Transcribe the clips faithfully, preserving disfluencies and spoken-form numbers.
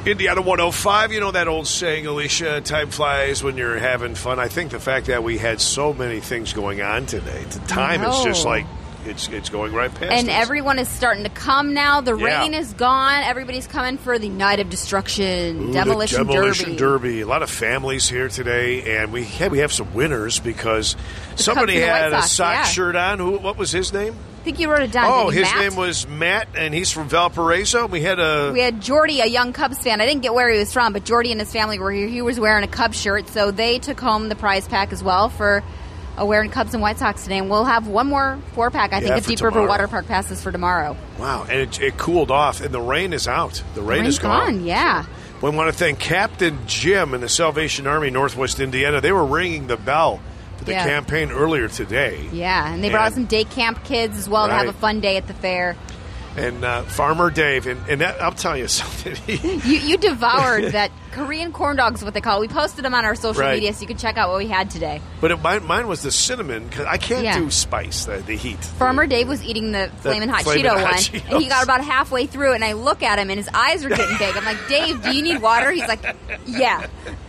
Indiana one oh five, you know that old saying, Alicia, time flies when you're having fun. I think the fact that we had so many things going on today, the time is just like, it's it's going right past And us. everyone is starting to come now. The Yeah. rain is gone. Everybody's coming for the Night of Destruction, Ooh, Demolition, the Demolition Derby. Derby. A lot of families here today, and we have, we have some winners because The somebody Cubs and the had White a Sox, sock yeah. shirt on. Who? What was his name? I think you wrote it down. Oh, didn't you, his Matt? name was Matt, and he's from Valparaiso. We had a... We had Jordy, a young Cubs fan. I didn't get where he was from, but Jordy and his family were here. He was wearing a Cubs shirt, so they took home the prize pack as well for uh, wearing Cubs and White Sox today. And we'll have one more four-pack, I think, Yeah, of for Deep River tomorrow. Water Park passes for tomorrow. Wow, and it, it cooled off, and the rain is out. The rain Rain's is gone. gone, yeah. We want to thank Captain Jim and the Salvation Army Northwest Indiana. They were ringing the bell for the Yeah. campaign earlier today. Yeah, and they brought And- some day camp kids as well to have Right. a fun day at the fair. And uh, Farmer Dave, and, and that, I'll tell you something. He, You, you devoured that Korean corn dogs, what they call it. We posted them on our social Right. media, so you can check out what we had today. but it, mine, mine was the cinnamon, because I can't Yeah. do spice, the, the heat. Farmer Dave was eating the Flamin' Hot Flamin' Cheeto Hot one, Cheetos. and he got about halfway through it, and I look at him, and his eyes are getting big. I'm like, Dave, do you need water? He's like, yeah.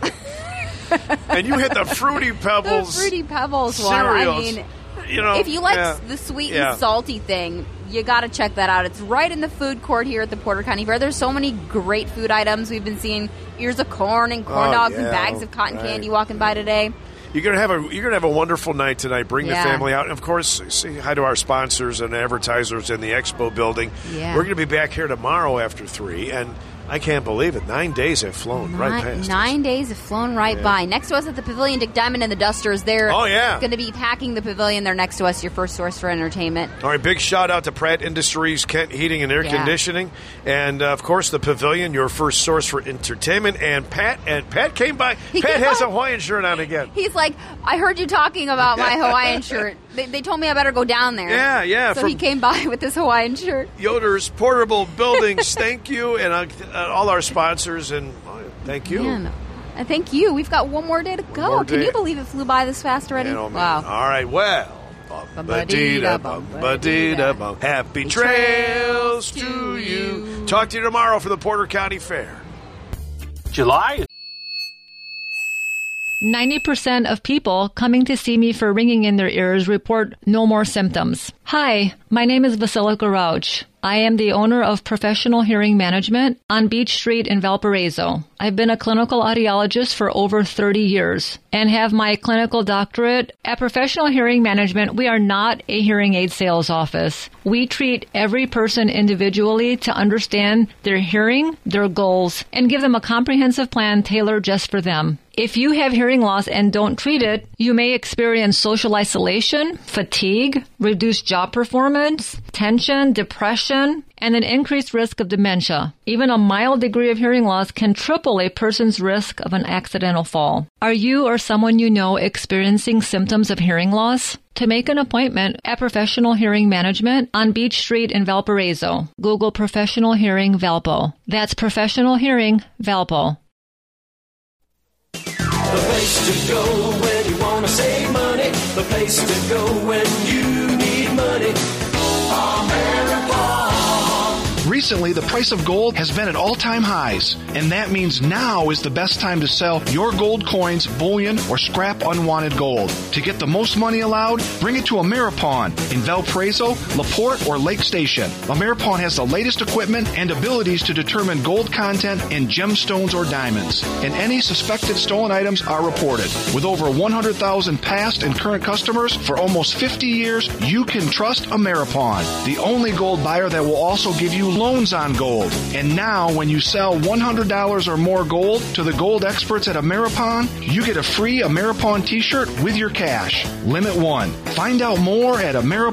And you hit the Fruity The Pebbles Fruity Pebbles one. I cereals. mean, you know, if you like yeah. the sweet Yeah. and salty thing, you got to check that out. It's right in the food court here at the Porter County Fair. There's so many great food items. We've been seeing ears of corn and corn Oh, dogs and yeah, bags of cotton right. candy walking by today. You're gonna have a you're gonna have a wonderful night tonight. Bring Yeah. the family out, and of course, say hi to our sponsors and advertisers in the expo building. Yeah. We're gonna be back here tomorrow after three, and I can't believe it. Nine days have flown right Nine, past. nine us. days have flown right Yeah. by. Next to us at the Pavilion, Dick Diamond and the Dusters. They're Oh, yeah. going to be packing the pavilion. They're next to us, your first source for entertainment. All right, big shout out to Pratt Industries, Kent Heating and Air Yeah. Conditioning, and uh, of course the Pavilion, your first source for entertainment. And Pat and Pat came by. He Pat came has by. a Hawaiian shirt on again. He's like, I heard you talking about my Hawaiian shirt. They, they told me I better go down there. Yeah, yeah, So from- he came by with his Hawaiian shirt. Yoder's Portable Buildings, thank you, and uh, uh, all our sponsors, and oh, thank you. Man, uh, thank you. We've got one more day to go. more Can day. you believe it flew by this fast already? Man, oh, man. Wow. All right, well. Bum-ba-dee-da, Bum-ba-dee-da, bum-ba-dee-da. bum. Happy trails to you. Talk to you tomorrow for the Porter County Fair. July ninety percent of people coming to see me for ringing in their ears report no more symptoms. Hi, my name is Vasilika Rauch. I am the owner of Professional Hearing Management on Beach Street in Valparaiso. I've been a clinical audiologist for over thirty years and have my clinical doctorate. At Professional Hearing Management, we are not a hearing aid sales office. We treat every person individually to understand their hearing, their goals, and give them a comprehensive plan tailored just for them. If you have hearing loss and don't treat it, you may experience social isolation, fatigue, reduced job performance, tension, depression, and an increased risk of dementia. Even a mild degree of hearing loss can triple a person's risk of an accidental fall. Are you or someone you know experiencing symptoms of hearing loss? To make an appointment at Professional Hearing Management on Beach Street in Valparaiso, Google Professional Hearing Valpo. That's Professional Hearing Valpo. The place to go when you want to save money. The place to go when you need money. America. Recently, the price of gold has been at all-time highs, and that means now is the best time to sell your gold coins, bullion, or scrap unwanted gold. To get the most money allowed, bring it to Ameripawn in Valparaiso, LaPorte, or Lake Station. Ameripawn has the latest equipment and abilities to determine gold content in gemstones or diamonds, and any suspected stolen items are reported. With over one hundred thousand past and current customers for almost fifty years, you can trust Ameripawn, the only gold buyer that will also give you loans on gold. And now, when you sell one hundred dollars or more gold to the gold experts at Ameripawn, you get a free Ameripawn t-shirt with your cash. Limit one. Find out more at Ameripawn.